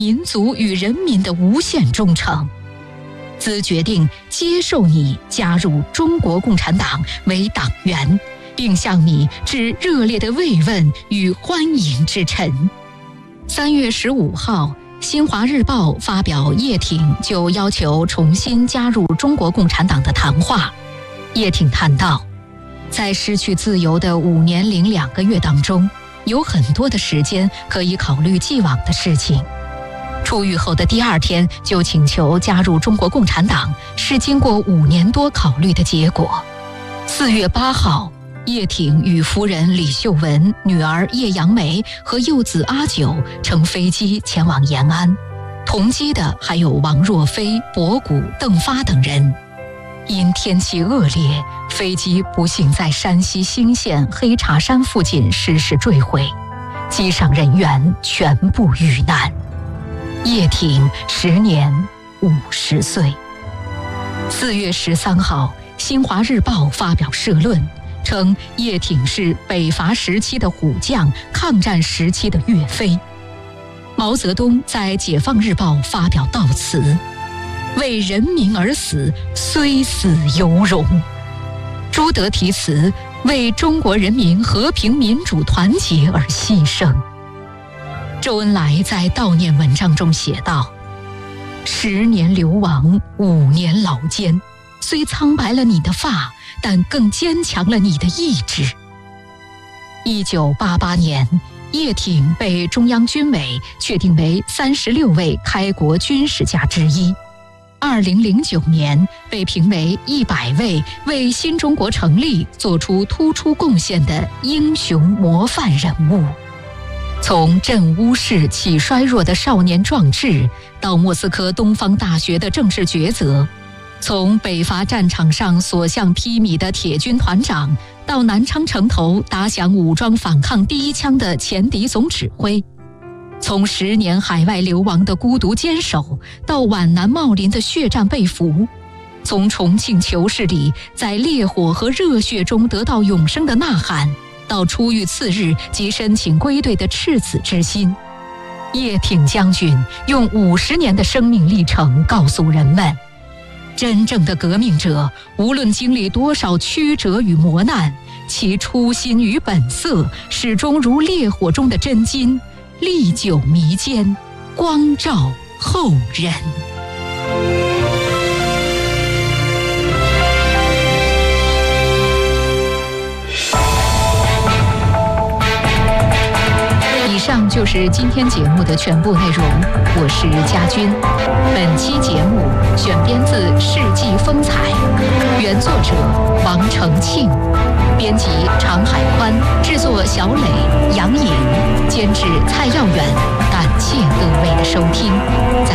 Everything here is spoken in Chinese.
民族与人民的无限忠诚。兹决定接受你加入中国共产党为党员，并向你致热烈的慰问与欢迎之陈。3月15号，新华日报发表叶挺就要求重新加入中国共产党的谈话。叶挺谈到，在失去自由的5年零2个月当中，有很多的时间可以考虑既往的事情。出狱后的第2天就请求加入中国共产党，是经过5年多考虑的结果。4月8号，叶挺与夫人李秀文、女儿叶扬梅和幼子阿九乘飞机前往延安，同机的还有王若飞、博古、邓发等人。因天气恶劣，飞机不幸在山西兴县黑茶山附近失事坠毁，机上人员全部遇难。叶挺时年50岁。4月13号，新华日报发表社论，称叶挺是北伐时期的虎将，抗战时期的岳飞。毛泽东在解放日报发表悼词，为人民而死，虽死犹荣。朱德题词，为中国人民和平民主团结而牺牲。周恩来在悼念文章中写道：10年流亡，5年劳艰，虽苍白了你的发，但更坚强了你的意志。1988年，叶挺被中央军委确定为36位开国军事家之一。2009年，被评为100位为新中国成立做出突出贡献的英雄模范人物。从镇乌市起衰弱的少年壮志，到莫斯科东方大学的政治抉择，从北伐战场上所向披靡的铁军团长，到南昌城头打响武装反抗第一枪的前敌总指挥，从10年海外流亡的孤独坚守，到皖南茂林的血战被俘，从重庆囚室里在烈火和热血中得到永生的呐喊，到出狱次日即申请归队的赤子之心。叶挺将军用50年的生命历程告诉人们，真正的革命者无论经历多少曲折与磨难，其初心与本色始终如烈火中的真金，历久弥坚，光照后人。以上就是今天节目的全部内容，我是佳君。本期节目选编自《世纪风采》，原作者王承庆，编辑常海宽，制作小磊、杨颖，监制蔡耀远。感谢各位的收听。